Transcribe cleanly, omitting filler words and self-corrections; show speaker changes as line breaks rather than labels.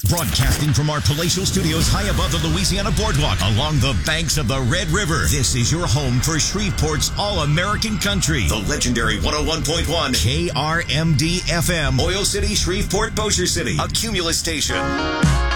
Broadcasting from our palatial studios high above the Louisiana Boardwalk along the banks of the Red River. This is your home for Shreveport's All-American Country. The legendary 101.1 KRMD FM. Oil City, Shreveport, Bossier City. A Cumulus station.